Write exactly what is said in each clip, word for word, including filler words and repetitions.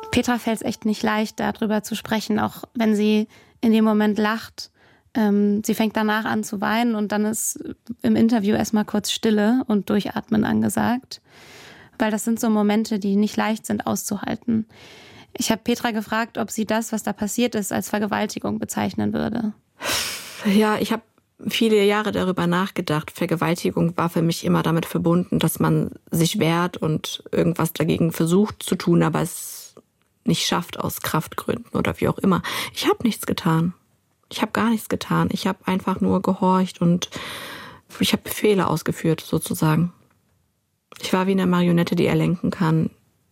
Petra fällt es echt nicht leicht, darüber zu sprechen, auch wenn sie in dem Moment lacht. Ähm, sie fängt danach an zu weinen und dann ist im Interview erstmal kurz Stille und Durchatmen angesagt. Weil das sind so Momente, die nicht leicht sind auszuhalten. Ich habe Petra gefragt, ob sie das, was da passiert ist, als Vergewaltigung bezeichnen würde. Ja, ich habe viele Jahre darüber nachgedacht. Vergewaltigung war für mich immer damit verbunden, dass man sich wehrt und irgendwas dagegen versucht zu tun, aber es nicht schafft aus Kraftgründen oder wie auch immer. Ich habe nichts getan. Ich habe gar nichts getan. Ich habe einfach nur gehorcht und ich habe Befehle ausgeführt, sozusagen. Ich war wie eine Marionette, die er lenken kann.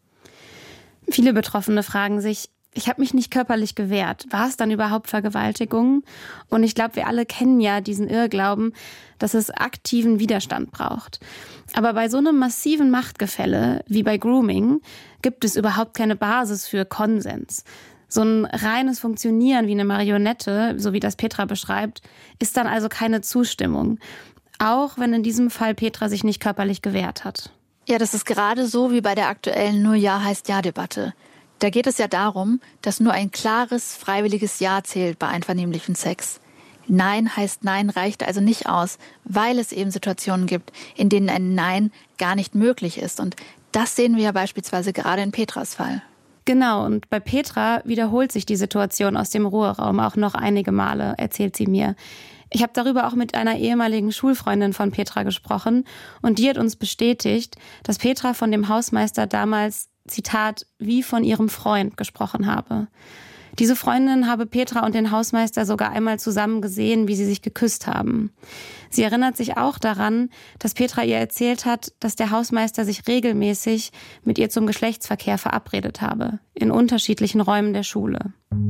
Viele Betroffene fragen sich, ich habe mich nicht körperlich gewehrt. War es dann überhaupt Vergewaltigung? Und ich glaube, wir alle kennen ja diesen Irrglauben, dass es aktiven Widerstand braucht. Aber bei so einem massiven Machtgefälle wie bei Grooming gibt es überhaupt keine Basis für Konsens. So ein reines Funktionieren wie eine Marionette, so wie das Petra beschreibt, ist dann also keine Zustimmung. Auch wenn in diesem Fall Petra sich nicht körperlich gewehrt hat. Ja, das ist gerade so wie bei der aktuellen Nur Ja heißt Ja-Debatte. Da geht es ja darum, dass nur ein klares, freiwilliges Ja zählt bei einvernehmlichem Sex. Nein heißt Nein reicht also nicht aus, weil es eben Situationen gibt, in denen ein Nein gar nicht möglich ist. Und das sehen wir ja beispielsweise gerade in Petras Fall. Genau, und bei Petra wiederholt sich die Situation aus dem Ruheraum auch noch einige Male, erzählt sie mir. Ich habe darüber auch mit einer ehemaligen Schulfreundin von Petra gesprochen und die hat uns bestätigt, dass Petra von dem Hausmeister damals, Zitat, wie von ihrem Freund gesprochen habe. Diese Freundin habe Petra und den Hausmeister sogar einmal zusammen gesehen, wie sie sich geküsst haben. Sie erinnert sich auch daran, dass Petra ihr erzählt hat, dass der Hausmeister sich regelmäßig mit ihr zum Geschlechtsverkehr verabredet habe, in unterschiedlichen Räumen der Schule.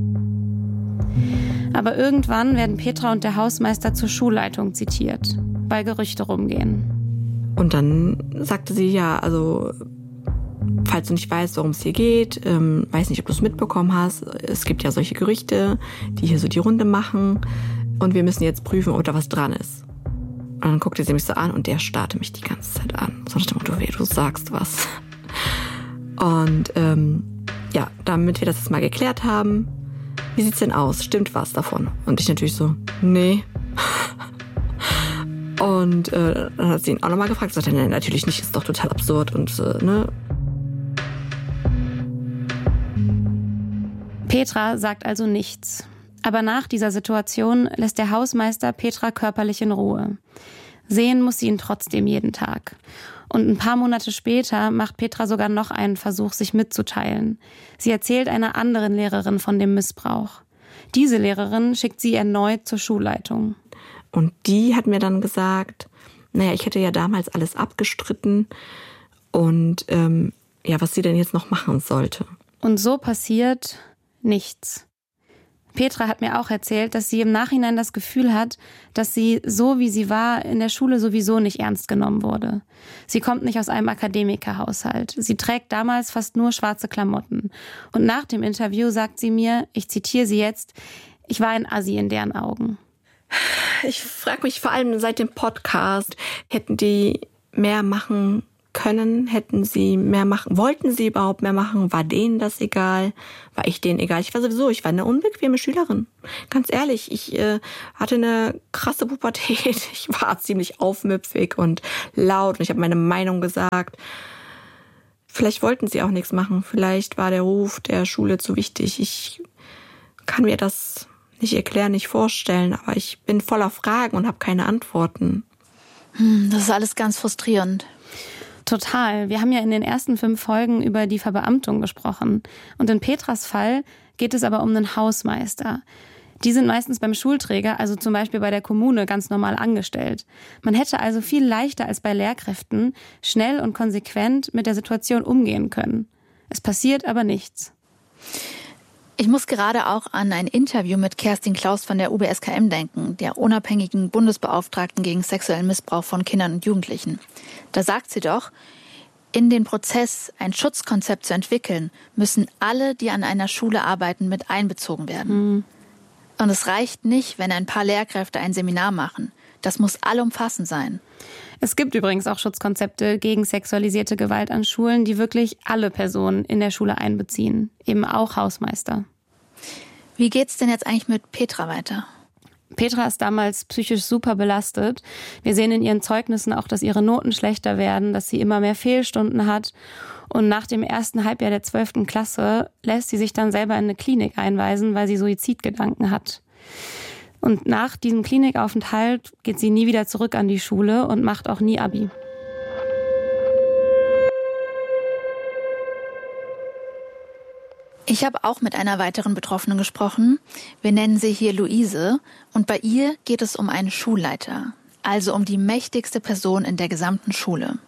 Aber irgendwann werden Petra und der Hausmeister zur Schulleitung zitiert, weil Gerüchte rumgehen. Und dann sagte sie, ja, also falls du nicht weißt, worum es hier geht, ähm, weiß nicht, ob du es mitbekommen hast, es gibt ja solche Gerüchte, die hier so die Runde machen und wir müssen jetzt prüfen, ob da was dran ist. Und dann guckte sie mich so an und der starrte mich die ganze Zeit an. So nach dem Motto, weh, du sagst was. Und ähm, ja, damit wir das jetzt mal geklärt haben, wie sieht's denn aus? Stimmt was davon? Und ich natürlich so, nee. Und äh, dann hat sie ihn auch nochmal gefragt. Sagte, nein, natürlich nicht, ist doch total absurd. Und äh, ne. Petra sagt also nichts. Aber nach dieser Situation lässt der Hausmeister Petra körperlich in Ruhe. Sehen muss sie ihn trotzdem jeden Tag. Und ein paar Monate später macht Petra sogar noch einen Versuch, sich mitzuteilen. Sie erzählt einer anderen Lehrerin von dem Missbrauch. Diese Lehrerin schickt sie erneut zur Schulleitung. Und die hat mir dann gesagt, naja, ich hätte ja damals alles abgestritten und ähm, ja, was sie denn jetzt noch machen sollte. Und so passiert nichts. Petra hat mir auch erzählt, dass sie im Nachhinein das Gefühl hat, dass sie, so wie sie war, in der Schule sowieso nicht ernst genommen wurde. Sie kommt nicht aus einem Akademikerhaushalt. Sie trägt damals fast nur schwarze Klamotten. Und nach dem Interview sagt sie mir, ich zitiere sie jetzt, ich war ein Assi in deren Augen. Ich frage mich vor allem seit dem Podcast, hätten die mehr machen können, hätten sie mehr machen, wollten sie überhaupt mehr machen, war denen das egal, war ich denen egal, ich war sowieso, ich war eine unbequeme Schülerin, ganz ehrlich, ich äh, hatte eine krasse Pubertät, ich war ziemlich aufmüpfig und laut und ich habe meine Meinung gesagt, vielleicht wollten sie auch nichts machen, vielleicht war der Ruf der Schule zu wichtig, ich kann mir das nicht erklären, nicht vorstellen, aber ich bin voller Fragen und habe keine Antworten. Hm, das ist alles ganz frustrierend. Total. Wir haben ja in den ersten fünf Folgen über die Verbeamtung gesprochen. Und in Petras Fall geht es aber um einen Hausmeister. Die sind meistens beim Schulträger, also zum Beispiel bei der Kommune, ganz normal angestellt. Man hätte also viel leichter als bei Lehrkräften schnell und konsequent mit der Situation umgehen können. Es passiert aber nichts. Ich muss gerade auch an ein Interview mit Kerstin Klaus von der U B S K M denken, der unabhängigen Bundesbeauftragten gegen sexuellen Missbrauch von Kindern und Jugendlichen. Da sagt sie doch, in den Prozess, ein Schutzkonzept zu entwickeln, müssen alle, die an einer Schule arbeiten, mit einbezogen werden. Mhm. Und es reicht nicht, wenn ein paar Lehrkräfte ein Seminar machen. Das muss allumfassend sein. Es gibt übrigens auch Schutzkonzepte gegen sexualisierte Gewalt an Schulen, die wirklich alle Personen in der Schule einbeziehen, eben auch Hausmeister. Wie geht's denn jetzt eigentlich mit Petra weiter? Petra ist damals psychisch super belastet. Wir sehen in ihren Zeugnissen auch, dass ihre Noten schlechter werden, dass sie immer mehr Fehlstunden hat. Und nach dem ersten Halbjahr der zwölften Klasse lässt sie sich dann selber in eine Klinik einweisen, weil sie Suizidgedanken hat. Und nach diesem Klinikaufenthalt geht sie nie wieder zurück an die Schule und macht auch nie Abi. Ich habe auch mit einer weiteren Betroffenen gesprochen. Wir nennen sie hier Luise. Und bei ihr geht es um einen Schulleiter, also um die mächtigste Person in der gesamten Schule.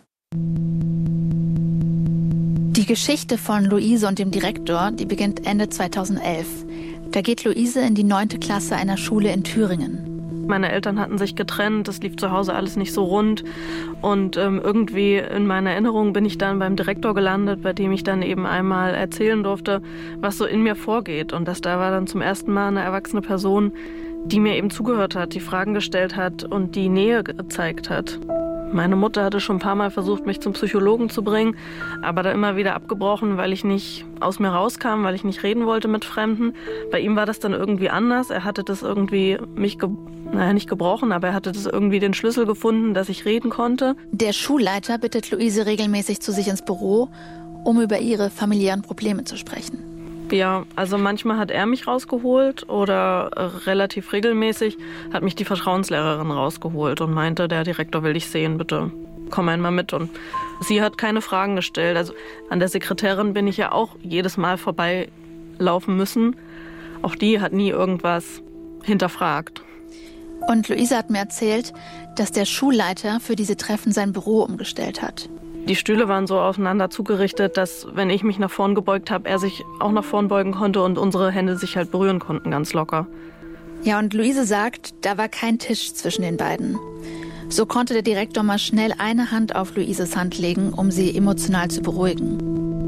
Die Geschichte von Luise und dem Direktor, die beginnt Ende zweitausendelf. Da geht Luise in die neunte Klasse einer Schule in Thüringen. Meine Eltern hatten sich getrennt, es lief zu Hause alles nicht so rund. Und ähm, irgendwie in meiner Erinnerung bin ich dann beim Direktor gelandet, bei dem ich dann eben einmal erzählen durfte, was so in mir vorgeht. Und das da war dann zum ersten Mal eine erwachsene Person, die mir eben zugehört hat, die Fragen gestellt hat und die Nähe gezeigt hat. Meine Mutter hatte schon ein paar Mal versucht, mich zum Psychologen zu bringen, aber da immer wieder abgebrochen, weil ich nicht aus mir rauskam, weil ich nicht reden wollte mit Fremden. Bei ihm war das dann irgendwie anders. Er hatte das irgendwie mich, ge- naja, nicht gebrochen, aber er hatte das irgendwie den Schlüssel gefunden, dass ich reden konnte. Der Schulleiter bittet Luise regelmäßig zu sich ins Büro, um über ihre familiären Probleme zu sprechen. Ja, also manchmal hat er mich rausgeholt oder äh, relativ regelmäßig hat mich die Vertrauenslehrerin rausgeholt und meinte, der Direktor will dich sehen, bitte komm einmal mit. Und sie hat keine Fragen gestellt. Also an der Sekretärin bin ich ja auch jedes Mal vorbeilaufen müssen. Auch die hat nie irgendwas hinterfragt. Und Luise hat mir erzählt, dass der Schulleiter für diese Treffen sein Büro umgestellt hat. Die Stühle waren so aufeinander zugerichtet, dass, wenn ich mich nach vorn gebeugt habe, er sich auch nach vorn beugen konnte und unsere Hände sich halt berühren konnten, ganz locker. Ja, und Luise sagt, da war kein Tisch zwischen den beiden. So konnte der Direktor mal schnell eine Hand auf Luises Hand legen, um sie emotional zu beruhigen.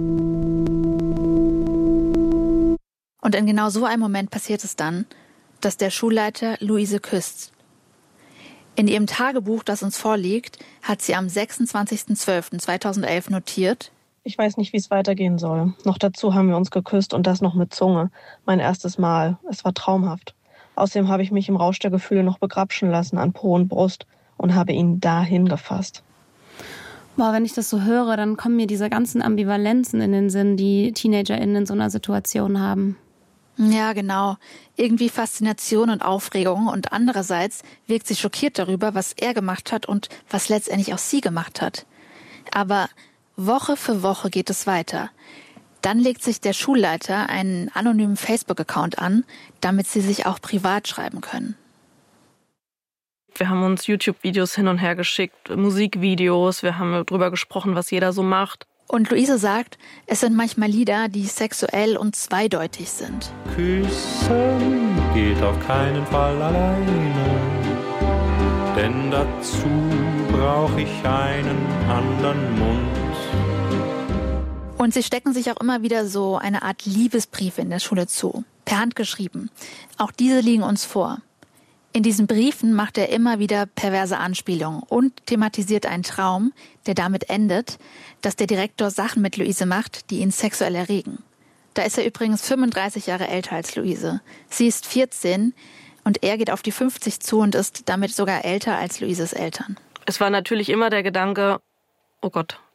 Und in genau so einem Moment passiert es dann, dass der Schulleiter Luise küsst. In ihrem Tagebuch, das uns vorliegt, hat sie am sechsundzwanzigsten zwölften zweitausendelf notiert: Ich weiß nicht, wie es weitergehen soll. Noch dazu haben wir uns geküsst und das noch mit Zunge. Mein erstes Mal. Es war traumhaft. Außerdem habe ich mich im Rausch der Gefühle noch begrapschen lassen an Po und Brust und habe ihn dahin gefasst. Boah, wenn ich das so höre, dann kommen mir diese ganzen Ambivalenzen in den Sinn, die TeenagerInnen in so einer Situation haben. Ja, genau. Irgendwie Faszination und Aufregung und andererseits wirkt sie schockiert darüber, was er gemacht hat und was letztendlich auch sie gemacht hat. Aber Woche für Woche geht es weiter. Dann legt sich der Schulleiter einen anonymen Facebook-Account an, damit sie sich auch privat schreiben können. Wir haben uns YouTube-Videos hin und her geschickt, Musikvideos, wir haben darüber gesprochen, was jeder so macht. Und Luise sagt, es sind manchmal Lieder, die sexuell und zweideutig sind. Küssen geht auf keinen Fall alleine, denn dazu brauche ich einen anderen Mund. Und sie stecken sich auch immer wieder so eine Art Liebesbriefe in der Schule zu, per Hand geschrieben. Auch diese liegen uns vor. In diesen Briefen macht er immer wieder perverse Anspielungen und thematisiert einen Traum, der damit endet, dass der Direktor Sachen mit Luise macht, die ihn sexuell erregen. Da ist er übrigens fünfunddreißig Jahre älter als Luise. Sie ist vierzehn und er geht auf die fünfzig zu und ist damit sogar älter als Luises Eltern. Es war natürlich immer der Gedanke, oh Gott,